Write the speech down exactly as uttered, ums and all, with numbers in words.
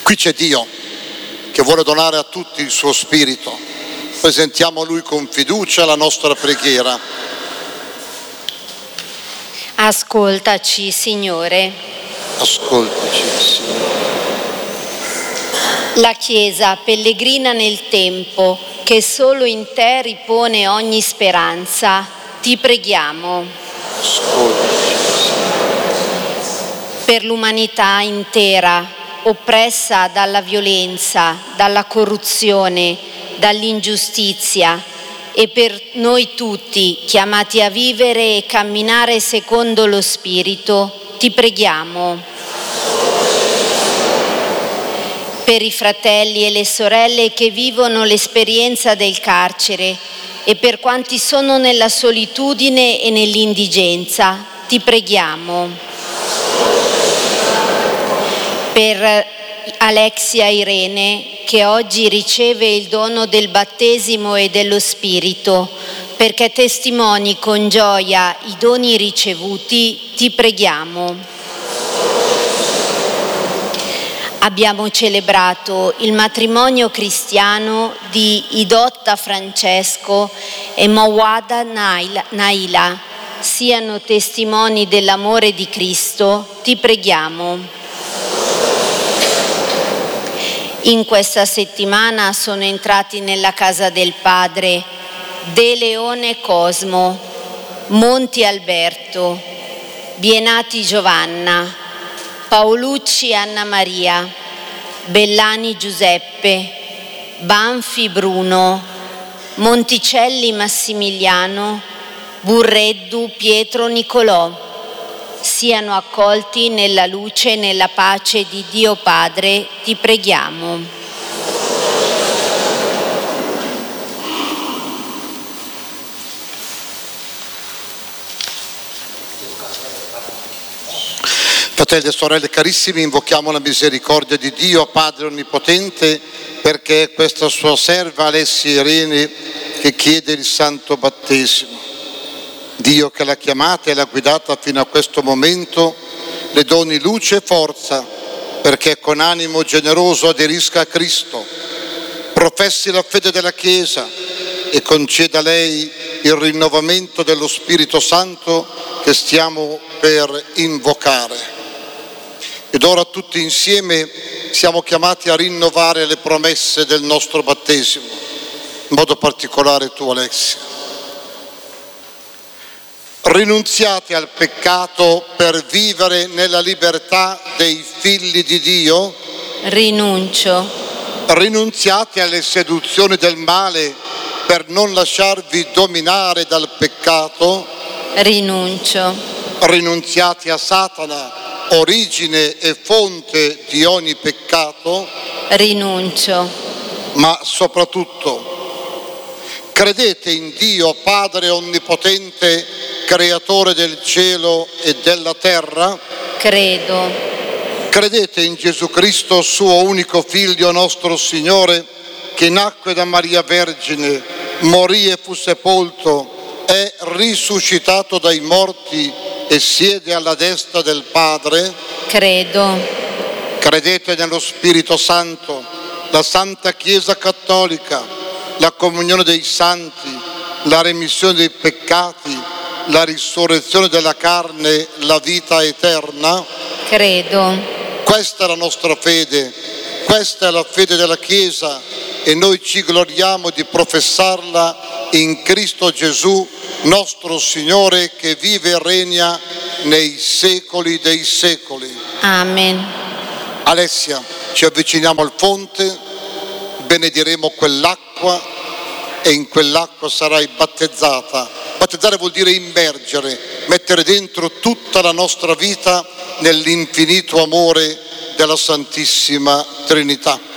Qui c'è Dio che vuole donare a tutti il suo spirito. Presentiamo a Lui con fiducia la nostra preghiera. Ascoltaci, Signore. Ascoltaci, Signore. La Chiesa pellegrina nel tempo, che solo in te ripone ogni speranza, ti preghiamo. Ascoltaci, Per l'umanità intera, oppressa dalla violenza, dalla corruzione, dall'ingiustizia, e per noi tutti chiamati a vivere e camminare secondo lo Spirito, ti preghiamo. Per i fratelli e le sorelle che vivono l'esperienza del carcere e per quanti sono nella solitudine e nell'indigenza, ti preghiamo. Per Alexia Irene, che oggi riceve il dono del battesimo e dello Spirito, perché testimoni con gioia i doni ricevuti, ti preghiamo. Abbiamo celebrato il matrimonio cristiano di Idotta Francesco e Mawada Naila. Siano testimoni dell'amore di Cristo, ti preghiamo. In questa settimana sono entrati nella casa del Padre De Leone Cosmo, Monti Alberto, Bienati Giovanna, Paolucci Anna Maria, Bellani Giuseppe, Banfi Bruno, Monticelli Massimiliano, Burreddu Pietro Nicolò. Siano accolti nella luce e nella pace di Dio Padre, ti preghiamo. Fratelli e sorelle carissimi, invochiamo la misericordia di Dio, Padre Onnipotente, perché è questa sua serva Alessia Irene che chiede il santo battesimo. Dio che l'ha chiamata e l'ha guidata fino a questo momento, le doni luce e forza, perché con animo generoso aderisca a Cristo, professi la fede della Chiesa e conceda a lei il rinnovamento dello Spirito Santo che stiamo per invocare. Ed ora tutti insieme siamo chiamati a rinnovare le promesse del nostro battesimo, in modo particolare tu, Alexia. Rinunziate al peccato per vivere nella libertà dei figli di Dio. Rinuncio. Rinunziate alle seduzioni del male per non lasciarvi dominare dal peccato. Rinuncio. Rinunziate a Satana, origine e fonte di ogni peccato. Rinuncio. Ma soprattutto credete in Dio Padre Onnipotente, Creatore del cielo e della terra. Credo. Credete in Gesù Cristo, suo unico Figlio, nostro Signore, che nacque da Maria Vergine, morì e fu sepolto, è risuscitato dai morti e siede alla destra del Padre. Credo. Credete nello Spirito Santo, la Santa Chiesa Cattolica, la comunione dei santi, la remissione dei peccati, la risurrezione della carne, la vita eterna. Credo. Questa è la nostra fede, questa è la fede della Chiesa e noi ci gloriamo di professarla in Cristo Gesù, nostro Signore, che vive e regna nei secoli dei secoli. Amen. Alessia, ci avviciniamo al fonte, benediremo quell'acqua e in quell'acqua sarai battezzata. Battezzare vuol dire immergere, mettere dentro tutta la nostra vita nell'infinito amore della Santissima Trinità.